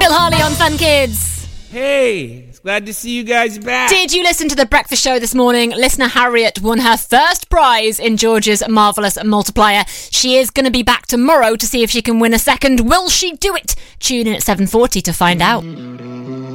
Phil Harley on Fun Kids. Hey, it's glad to see you guys back. Did you listen to the breakfast show this morning? Listener Harriet won her first prize in George's Marvellous Multiplier. She is going to be back tomorrow to see if she can win a second. Will she do it? Tune in at 7:40 to find out.